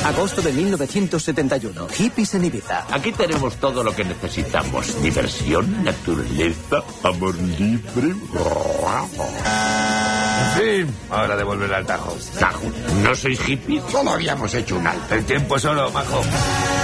Agosto de 1971. Hippies en Ibiza. Aquí tenemos todo lo que necesitamos. Diversión, naturaleza, amor libre. En fin, hora de volver al Tajo. ¿Tajo? ¿No sois hippies? Solo habíamos hecho un alto. El tiempo es oro, majo.